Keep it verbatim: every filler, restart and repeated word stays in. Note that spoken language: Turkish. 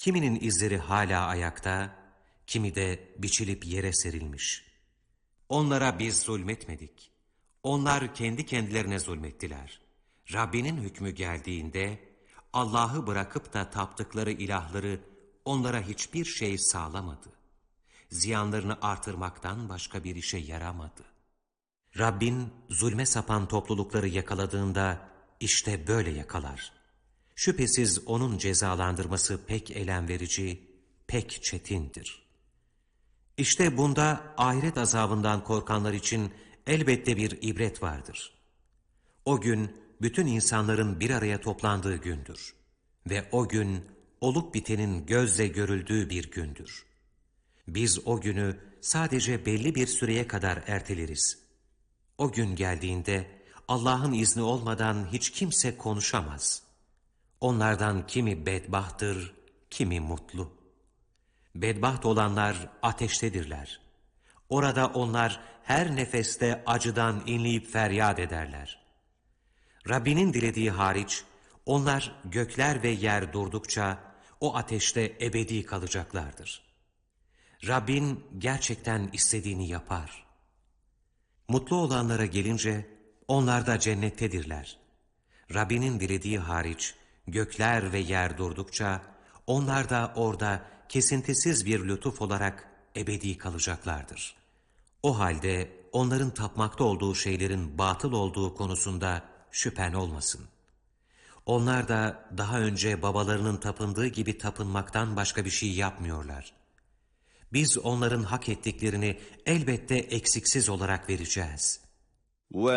Kiminin izleri hala ayakta, kimi de biçilip yere serilmiş. Onlara biz zulmetmedik. Onlar kendi kendilerine zulmettiler. Rabbinin hükmü geldiğinde Allah'ı bırakıp da taptıkları ilahları onlara hiçbir şey sağlamadı. Ziyanlarını artırmaktan başka bir işe yaramadı. Rabbin zulme sapan toplulukları yakaladığında işte böyle yakalar. Şüphesiz onun cezalandırması pek elem verici, pek çetindir. İşte bunda ahiret azabından korkanlar için elbette bir ibret vardır. O gün bütün insanların bir araya toplandığı gündür. Ve o gün olup bitenin gözle görüldüğü bir gündür. Biz o günü sadece belli bir süreye kadar erteleriz. O gün geldiğinde Allah'ın izni olmadan hiç kimse konuşamaz. Onlardan kimi bedbahtır, kimi mutlu. Bedbaht olanlar ateştedirler. Orada onlar her nefeste acıdan inleyip feryat ederler. Rabbinin dilediği hariç, onlar gökler ve yer durdukça o ateşte ebedi kalacaklardır. Rabbin gerçekten istediğini yapar. Mutlu olanlara gelince, onlar da cennettedirler. Rabbinin dilediği hariç, gökler ve yer durdukça, onlar da orada kesintisiz bir lütuf olarak ebedi kalacaklardır. O halde onların tapmakta olduğu şeylerin batıl olduğu konusunda şüphen olmasın. Onlar da daha önce babalarının tapındığı gibi tapınmaktan başka bir şey yapmıyorlar. Biz onların hak ettiklerini elbette eksiksiz olarak vereceğiz.